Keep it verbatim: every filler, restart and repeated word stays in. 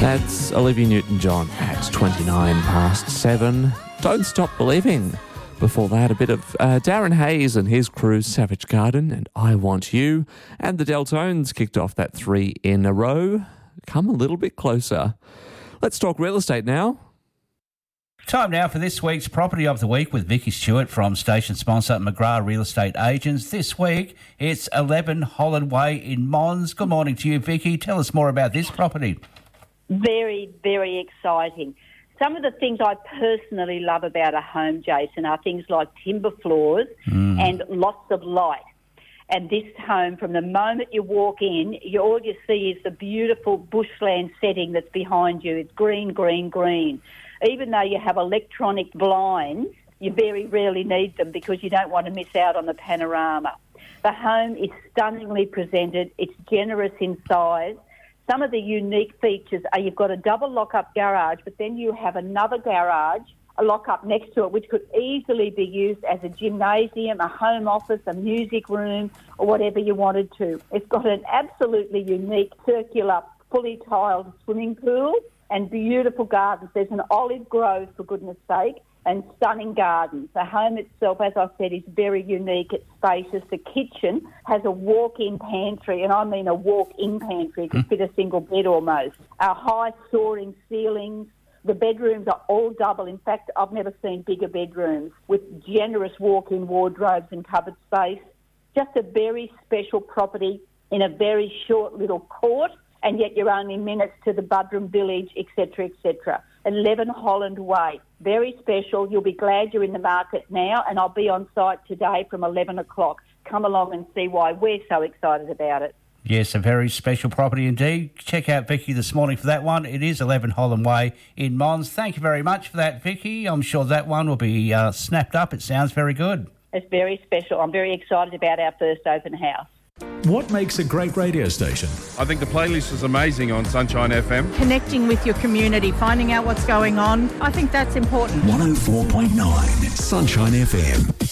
That's Olivia Newton-John at twenty-nine past seven. Don't Stop Believing. Before that, a bit of uh, Darren Hayes and his crew, Savage Garden and I Want You. And the Deltones kicked off that three in a row. Come a little bit closer. Let's talk real estate now. Time now for this week's Property of the Week with Vicky Stewart from station sponsor McGrath Real Estate Agents. This week, it's eleven Holland Way in Mons. Good morning to you, Vicky. Tell us more about this property. Very, very exciting. Some of the things I personally love about a home, Jason, are things like timber floors mm. and lots of light. And this home, from the moment you walk in, you, all you see is the beautiful bushland setting that's behind you. It's green, green, green. Even though you have electronic blinds, you very rarely need them because you don't want to miss out on the panorama. The home is stunningly presented. It's generous in size. Some of the unique features are you've got a double lock-up garage, but then you have another garage, a lock-up next to it, which could easily be used as a gymnasium, a home office, a music room, or whatever you wanted to. It's got an absolutely unique circular, fully tiled swimming pool and beautiful gardens. There's an olive grove, for goodness sake, and stunning gardens. The home itself, as I said, is very unique. It's spacious. The kitchen has a walk-in pantry, and I mean a walk-in pantry. It could fit a single bed almost. Our high soaring ceilings. The bedrooms are all double. In fact, I've never seen bigger bedrooms with generous walk-in wardrobes and cupboard space. Just a very special property in a very short little court, and yet you're only minutes to the Budrum Village, et cetera, et cetera. eleven Holland Way. Very special. You'll be glad you're in the market now, and I'll be on site today from eleven o'clock. Come along and see why we're so excited about it. Yes, a very special property indeed. Check out Vicky this morning for that one. It is eleven Holland Way in Mons. Thank you very much for that, Vicky. I'm sure that one will be uh, snapped up. It sounds very good. It's very special. I'm very excited about our first open house. What makes a great radio station? I think the playlist is amazing on Sunshine F M. Connecting with your community, finding out what's going on. I think that's important. one oh four point nine Sunshine F M.